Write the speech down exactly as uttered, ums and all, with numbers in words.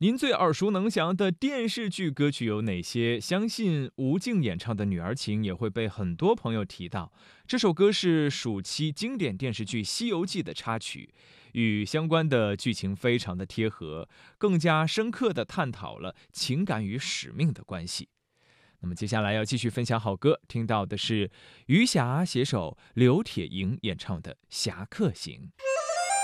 您最耳熟能详的电视剧歌曲有哪些？相信吴静演唱的《女儿情》也会被很多朋友提到。这首歌是暑期经典电视剧《西游记》的插曲，与相关的剧情非常的贴合，更加深刻地探讨了情感与使命的关系。那么接下来要继续分享好歌，听到的是余霞携手刘铁莹演唱的《侠客行》。